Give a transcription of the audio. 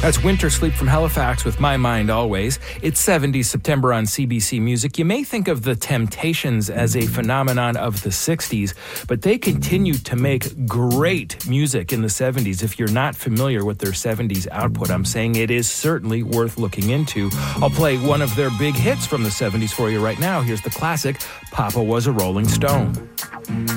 That's Winter Sleep from Halifax with My Mind Always. It's 70s September on CBC Music. You may think of the Temptations as a phenomenon of the 60s, but they continued to make great music in the 70s. If you're not familiar with their 70s output, I'm saying it is certainly worth looking into. I'll play one of their big hits from the 70s for you right now. Here's the classic, Papa Was a Rolling Stone.